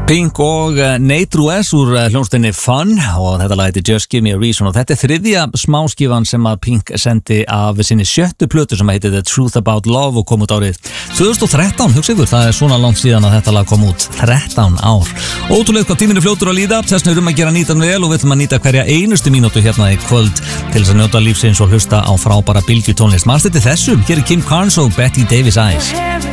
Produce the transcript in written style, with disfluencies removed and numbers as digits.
Pink og Nate Ruess úr hljómsveitinni Fun og þetta lag heitir Just Give Me a Reason og þetta er þriðja smáskífan sem að Pink sendi af sinni 7. plötu sem heitir The Truth About Love og kom út árið 2013, hugsa ykkur, það er svona langt síðan að þetta lag kom út, 13 ár. Ótrúlega hvað tíminn er fljótur að líða, þess vegna að gera nýtan vel og við ætlum að nýta hverja einustu mínútu hérna í kvöld til þess að njóta lífsins og hlusta á frábæra bylgjutónlist. Manstu þetta þessu? Hér er Kim Carnes og Betty Davis Eyes.